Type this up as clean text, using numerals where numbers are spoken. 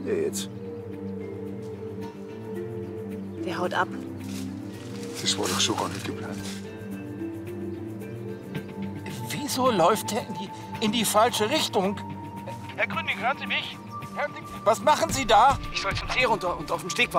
der jetzt? Der haut ab. Das war doch so gar nicht geplant. Wieso läuft er in die falsche Richtung? Herr Gründing, hören Sie mich? Was machen Sie da? Ich soll zum See runter und auf dem Steg warten.